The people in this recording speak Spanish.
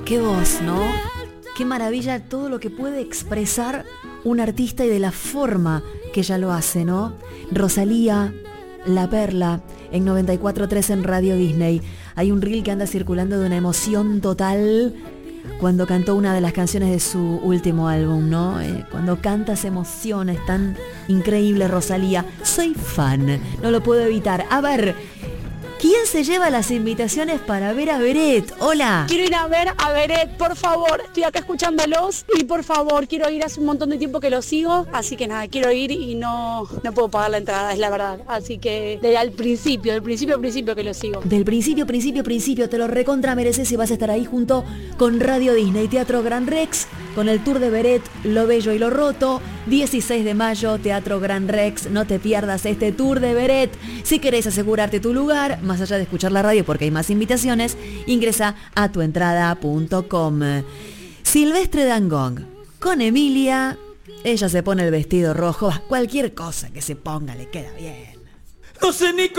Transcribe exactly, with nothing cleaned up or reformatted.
Qué voz, ¿no? Qué maravilla todo lo que puede expresar un artista y de la forma que ella lo hace, ¿no? Rosalía, La Perla, en noventa y cuatro punto tres en Radio Disney. Hay un reel que anda circulando de una emoción total cuando cantó una de las canciones de su último álbum, ¿no? Eh, cuando canta se emociona, es tan increíble Rosalía. Soy fan, no lo puedo evitar. A ver, ¿quién se lleva las invitaciones para ver a Beret? Hola. Quiero ir a ver a Beret, por favor. Estoy acá escuchándolos y por favor, quiero ir, hace un montón de tiempo que los sigo. Así que nada, quiero ir y no, no puedo pagar la entrada, es la verdad. Así que desde al principio, del principio al principio que los sigo. Del principio, principio, principio, te lo recontra mereces y vas a estar ahí junto con Radio Disney, Teatro Gran Rex, con el tour de Beret, Lo Bello y Lo Roto. dieciséis de mayo, Teatro Gran Rex. No te pierdas este tour de Beret. Si querés asegurarte tu lugar, más allá de escuchar la radio porque hay más invitaciones, ingresa a tuentrada punto com. Silvestre Dangond con Emilia. Ella se pone el vestido rojo. Cualquier cosa que se ponga le queda bien. No sé ni